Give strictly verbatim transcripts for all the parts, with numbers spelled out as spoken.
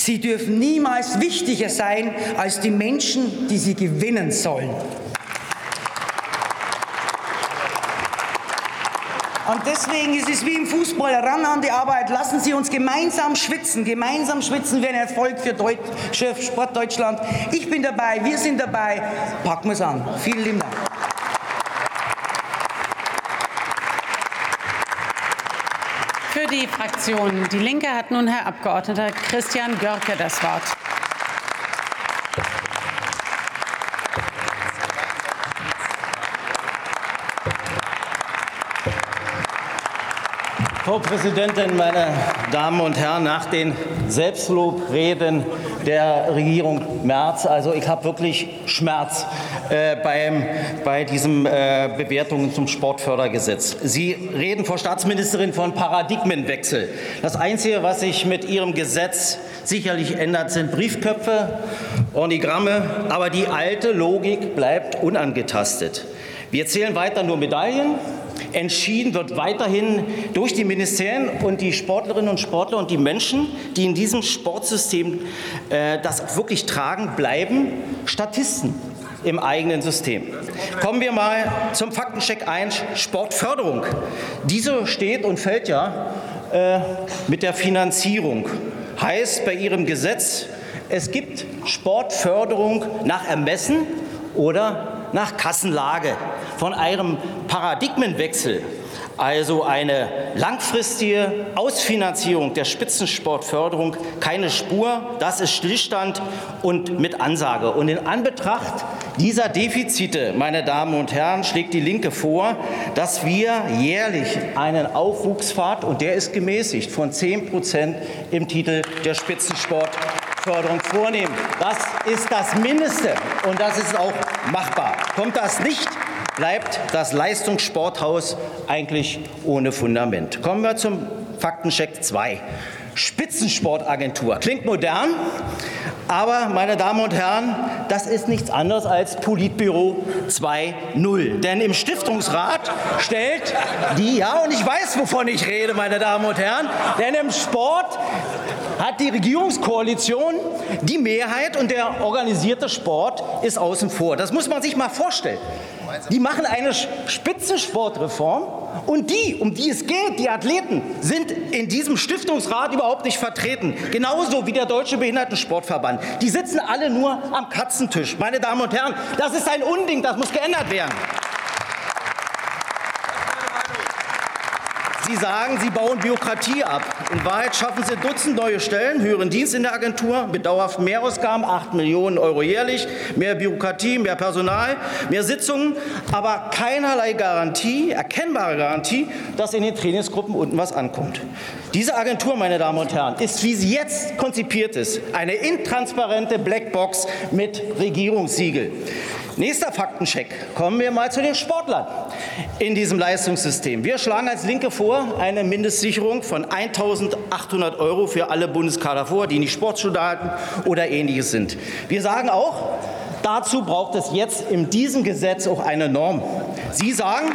Sie dürfen niemals wichtiger sein als die Menschen, die sie gewinnen sollen. Und deswegen ist es wie im Fußball, ran an die Arbeit. Lassen Sie uns gemeinsam schwitzen. Gemeinsam schwitzen wir ein Erfolg für, Deut für Sport Deutschland. Ich bin dabei, wir sind dabei. Packen wir es an. Vielen lieben Dank. Für die Fraktion Die Linke hat nun Herr Abgeordneter Christian Görke das Wort. Frau Präsidentin, meine Damen und Herren! Nach den Selbstlobreden der Regierung Merz, also ich habe wirklich Schmerz äh, beim, bei diesen äh, Bewertungen zum Sportfördergesetz. Sie reden, Frau Staatsministerin, von Paradigmenwechsel. Das Einzige, was sich mit Ihrem Gesetz sicherlich ändert, sind Briefköpfe, Organigramme, aber die alte Logik bleibt unangetastet. Wir zählen weiter nur Medaillen. Entschieden wird weiterhin durch die Ministerien und die Sportlerinnen und Sportler und die Menschen, die in diesem Sportsystem äh, das wirklich tragen, bleiben Statisten im eigenen System. Kommen wir mal zum Faktencheck eins, Sportförderung. Diese steht und fällt ja äh, mit der Finanzierung. Heißt bei Ihrem Gesetz, es gibt Sportförderung nach Ermessen oder nach Kassenlage. Von einem Paradigmenwechsel, also eine langfristige Ausfinanzierung der Spitzensportförderung, keine Spur. Das ist Stillstand und mit Ansage. Und in Anbetracht dieser Defizite, meine Damen und Herren, schlägt die Linke vor, dass wir jährlich einen Aufwuchspfad, und der ist gemäßigt, von zehn Prozent im Titel der Spitzensportförderung vornehmen. Das ist das Mindeste und das ist auch machbar. Kommt das nicht, bleibt das Leistungssporthaus eigentlich ohne Fundament. Kommen wir zum Faktencheck zwei. Spitzensportagentur. Klingt modern, aber, meine Damen und Herren, das ist nichts anderes als Politbüro zwei Punkt null. Denn im Stiftungsrat stellt die, ja, und ich weiß, wovon ich rede, meine Damen und Herren, denn im Sport hat die Regierungskoalition die Mehrheit und der organisierte Sport ist außen vor. Das muss man sich mal vorstellen. Die machen eine Spitzensportreform und die, um die es geht, die Athleten, sind in diesem Stiftungsrat überhaupt nicht vertreten. Genauso wie der Deutsche Behindertensportverband. Die sitzen alle nur am Katzentisch. Meine Damen und Herren, das ist ein Unding, das muss geändert werden. Sie sagen, Sie bauen Bürokratie ab. In Wahrheit schaffen Sie Dutzend neue Stellen, höheren Dienst in der Agentur, mit dauerhaften Mehrausgaben, acht Millionen Euro jährlich, mehr Bürokratie, mehr Personal, mehr Sitzungen, aber keinerlei Garantie, erkennbare Garantie, dass in den Trainingsgruppen unten was ankommt. Diese Agentur, meine Damen und Herren, ist, wie sie jetzt konzipiert ist, eine intransparente Blackbox mit Regierungssiegel. Nächster Faktencheck. Kommen wir mal zu den Sportlern in diesem Leistungssystem. Wir schlagen als Linke vor, eine Mindestsicherung von eintausendachthundert Euro für alle Bundeskader vor, die nicht Sportsoldaten oder Ähnliches sind. Wir sagen auch, dazu braucht es jetzt in diesem Gesetz auch eine Norm. Sie sagen,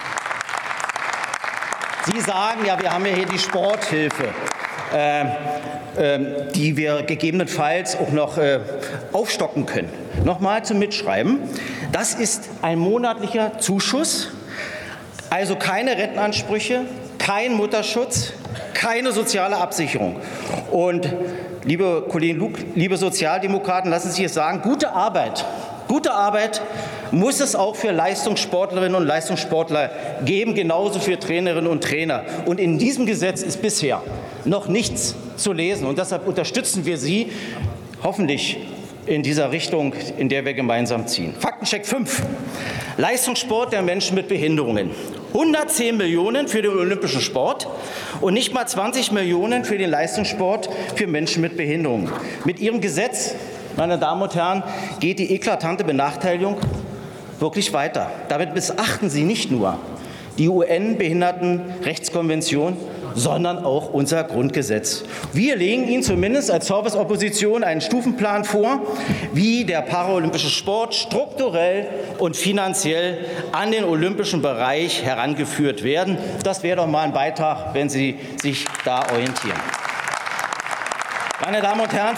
Sie sagen, ja, wir haben ja hier die Sporthilfe, äh, äh, die wir gegebenenfalls auch noch äh, aufstocken können. Nochmal zum Mitschreiben. Das ist ein monatlicher Zuschuss, also keine Rentenansprüche, kein Mutterschutz, keine soziale Absicherung. Und liebe Kollegen, liebe Sozialdemokraten, lassen Sie es sagen, gute Arbeit, gute Arbeit muss es auch für Leistungssportlerinnen und Leistungssportler geben, genauso für Trainerinnen und Trainer. Und in diesem Gesetz ist bisher noch nichts zu lesen. Und deshalb unterstützen wir Sie hoffentlich in dieser Richtung, in der wir gemeinsam ziehen. Faktencheck fünf. Leistungssport der Menschen mit Behinderungen. hundertzehn Millionen für den olympischen Sport und nicht mal zwanzig Millionen für den Leistungssport für Menschen mit Behinderungen. Mit Ihrem Gesetz, meine Damen und Herren, geht die eklatante Benachteiligung wirklich weiter. Damit missachten Sie nicht nur die U N-Behindertenrechtskonvention, sondern auch unser Grundgesetz. Wir legen Ihnen zumindest als Serviceopposition einen Stufenplan vor, wie der paralympische Sport strukturell und finanziell an den olympischen Bereich herangeführt werden. Das wäre doch mal ein Beitrag, wenn Sie sich da orientieren. Meine Damen und Herren,